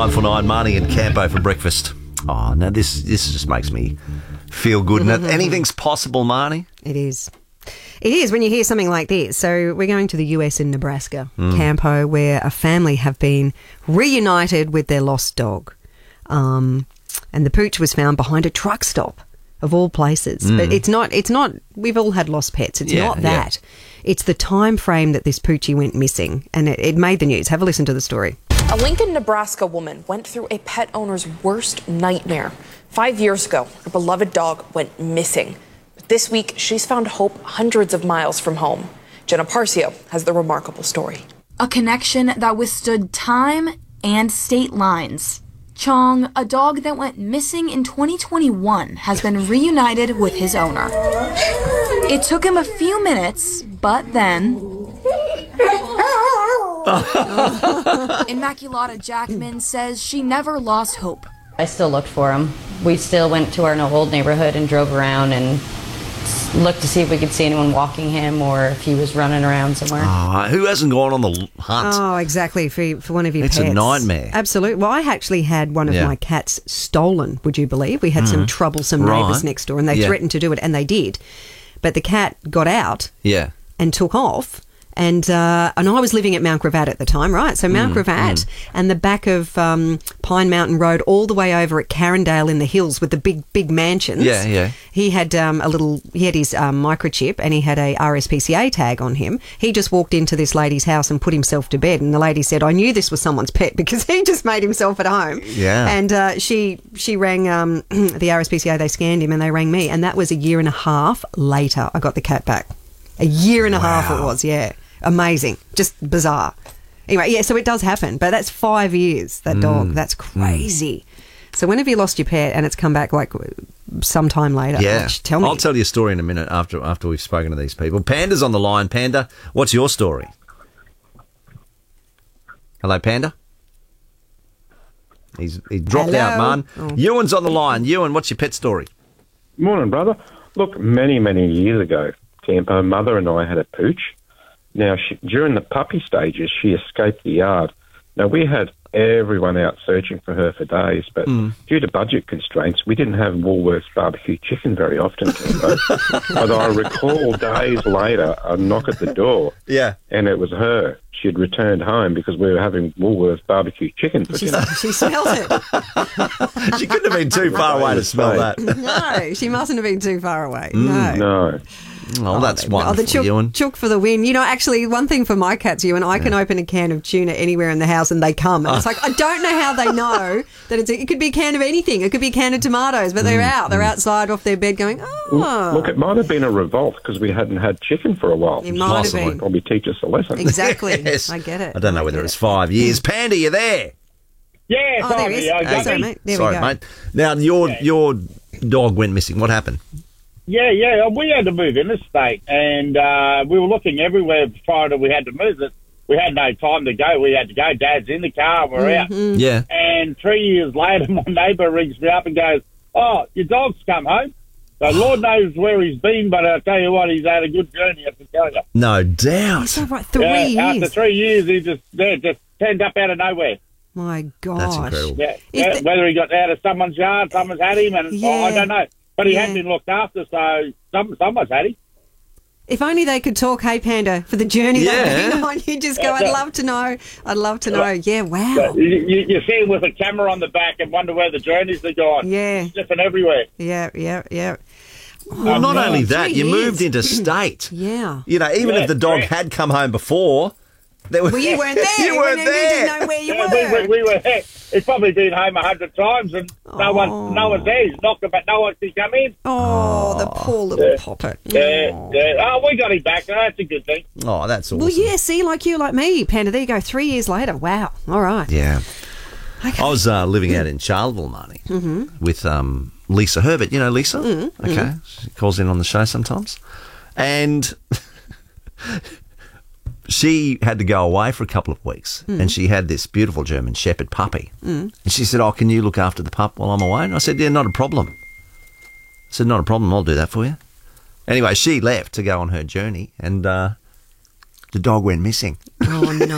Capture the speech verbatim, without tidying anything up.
nine four nine, Marnie and Campo for breakfast. Oh, no, this this just makes me feel good. Mm-hmm. Anything's possible, Marnie. It is. It is when you hear something like this. So we're going to the U S in Nebraska, mm. Campo, where a family have been reunited with their lost dog. Um, and the pooch was found behind a truck stop, of all places. Mm. But it's not, it's not, we've all had lost pets. It's yeah, not that. Yeah. It's the time frame that this poochie went missing. And it, it made the news. Have a listen to the story. A Lincoln, Nebraska woman went through a pet owner's worst nightmare. Five years ago, her beloved dog went missing. But this week, she's found hope hundreds of miles from home. Jenna Parcio has the remarkable story. A connection that withstood time and state lines. Chong, a dog that went missing in twenty twenty-one, has been reunited with his owner. It took him a few minutes, but then... Immaculata Jackman says she never lost hope. I still looked for him. We still went to our old neighborhood and drove around and looked to see if we could see anyone walking him or if he was running around somewhere. Oh, who hasn't gone on the hunt? Oh, exactly, for, for one of your it's pets. It's a nightmare. Absolutely. Well, I actually had one of yeah. my cats stolen, would you believe? We had mm. some troublesome right. neighbours next door and they yeah. threatened to do it, and they did. But the cat got out yeah. and took off. And uh, and I was living at Mount Gravatt at the time, right? So Mount mm, Gravatt mm. and the back of um, Pine Mountain Road all the way over at Carindale in the hills with the big, big mansions. Yeah, yeah. He had um, a little, he had his um, microchip and he had a R S P C A tag on him. He just walked into this lady's house and put himself to bed. And the lady said, I knew this was someone's pet because he just made himself at home. Yeah. And uh, she she rang um, the R S P C A, they scanned him and they rang me. And that was a year and a half later I got the cat back. A year and a wow. half it was, yeah. Amazing. Just bizarre. Anyway, yeah, so it does happen. But that's five years, that dog. Mm. That's crazy. Mm. So when have you lost your pet and it's come back like sometime later? Yeah. Tell me. I'll tell you a story in a minute after after we've spoken to these people. Panda's on the line. Panda, what's your story? Hello, Panda? He's he dropped Hello. out, man. Oh. Ewan's on the line. Ewan, what's your pet story? Morning, brother. Look, many, many years ago, Campo, mother and I had a pooch. Now, she, during the puppy stages, she escaped the yard. Now, we had everyone out searching for her for days, but mm. due to budget constraints, we didn't have Woolworths barbecue chicken very often, Campo. But I recall days later, a knock at the door, yeah, and it was her. She had returned home because we were having Woolworths barbecue chicken for she, dinner. She smelled it. She couldn't have been too far away to smell that. No, she mustn't have been too far away. Mm. No. No. Oh, that's oh, wonderful, oh, the chook, Ewan. Chook for the win. You know, actually, one thing for my cats, Ewan, I can yeah. open a can of tuna anywhere in the house and they come. And it's like, I don't know how they know that it's. A, it could be a can of anything. It could be a can of tomatoes, but they're mm, out. They're mm. outside off their bed going, oh. Look, it might have been a revolt because we hadn't had chicken for a while. It might Possibly. have been. Probably teach us a lesson. Exactly. Yes. I get it. I don't know I whether it. it's five years. Panda, you there? Yeah, oh, there he is. Oh, sorry, mate. There Sorry, we go. mate. Now, your yeah. your dog went missing. What happened? Yeah, yeah, we had to move interstate, and uh, we were looking everywhere prior to we had to move it. We had no time to go. We had to go. Dad's in the car. We're mm-hmm. out. Yeah. And three years later, my neighbour rings me up and goes, oh, your dog's come home. So Lord knows where he's been, but I'll tell you what, he's had a good journey, I have to tell you. No doubt. He's so right, three yeah, years. After three years, he just, yeah, just turned up out of nowhere. My gosh. That's incredible. Yeah, yeah, the- whether he got out of someone's yard, someone's had him, and Yeah. oh, I don't know. But he Yeah. hadn't been looked after, so some, someone's had him. If only they could talk, hey, Panda, for the journey Yeah. they've been on. You just go, I'd love to know. I'd love to know. Yeah, wow. You, you, you see him with a camera on the back and wonder where the journeys are going. Yeah. It's different everywhere. Yeah, yeah, yeah. Well, not only that, three you years. moved interstate. Yeah. You know, even Yeah, if the dog correct. had come home before, there was, Well, you weren't there. you weren't you there. didn't know where you Yeah, were. we, we, we were here. He's probably been home a hundred times and no Oh. one, no one's there. He's knocked about, no one's come in. Oh, the poor little Yeah. poppet. Yeah, Oh. yeah. Oh, we got him back. So that's a good thing. Oh, that's awesome. Well, yeah, see, like you, like me, Panda. There you go. Three years later. Wow. All right. Yeah. Okay. I was uh, living out in Charleville, Marnie, mm-hmm. with um, Lisa Herbert. You know Lisa? Mm-hmm. Okay. She calls in on the show sometimes. And she had to go away for a couple of weeks, mm. and she had this beautiful German Shepherd puppy. Mm. And she said, oh, can you look after the pup while I'm away? And I said, yeah, not a problem. I said, not a problem, I'll do that for you. Anyway, she left to go on her journey, and uh, the dog went missing. Oh, no.